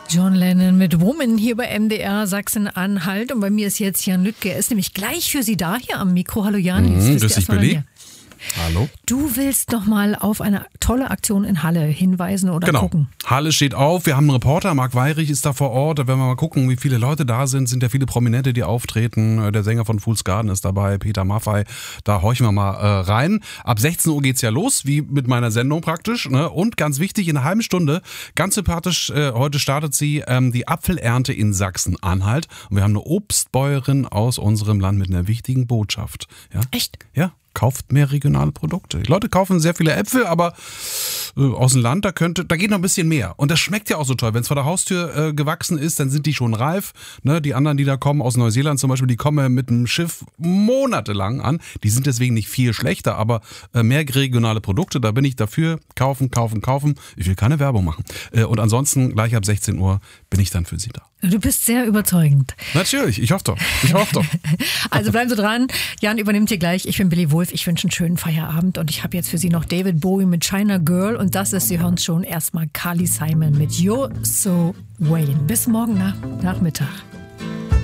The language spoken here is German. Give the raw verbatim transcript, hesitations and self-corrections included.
John Lennon mit Woman hier bei M D R Sachsen-Anhalt. Und bei mir ist jetzt Jan Lüttke. Er ist nämlich gleich für Sie da hier am Mikro. Hallo Jan. Mhm, grüß dich, Billy. Hallo. Du willst noch mal auf eine tolle Aktion in Halle hinweisen oder genau. gucken? Halle steht auf. Wir haben einen Reporter, Marc Weirich ist da vor Ort. Da werden wir mal gucken, wie viele Leute da sind. Sind ja viele Prominente, die auftreten. Der Sänger von Fool's Garden ist dabei, Peter Maffay. Da horchen wir mal äh, rein. Ab sechzehn Uhr geht's ja los, wie mit meiner Sendung praktisch. Ne? Und ganz wichtig, in einer halben Stunde, ganz sympathisch, äh, heute startet sie ähm, die Apfelernte in Sachsen-Anhalt. Und wir haben eine Obstbäuerin aus unserem Land mit einer wichtigen Botschaft. Ja? Echt? Ja. Kauft mehr regionale Produkte. Die Leute kaufen sehr viele Äpfel, aber äh, aus dem Land, da könnte, da geht noch ein bisschen mehr. Und das schmeckt ja auch so toll. Wenn es vor der Haustür äh, gewachsen ist, dann sind die schon reif. Ne? Die anderen, die da kommen, aus Neuseeland zum Beispiel, die kommen mit dem Schiff monatelang an. Die sind deswegen nicht viel schlechter, aber äh, mehr regionale Produkte, da bin ich dafür. Kaufen, kaufen, kaufen. Ich will keine Werbung machen. Äh, und ansonsten, gleich ab sechzehn Uhr bin ich dann für Sie da. Du bist sehr überzeugend. Natürlich, ich hoffe doch. Ich hoffe doch. Also bleiben Sie dran. Jan übernimmt hier gleich. Ich bin Billy Wulff. Ich wünsche einen schönen Feierabend und ich habe jetzt für Sie noch David Bowie mit China Girl und das ist, Sie hören es schon, erstmal Carly Simon mit You're So Wayne. Bis morgen nach Nachmittag.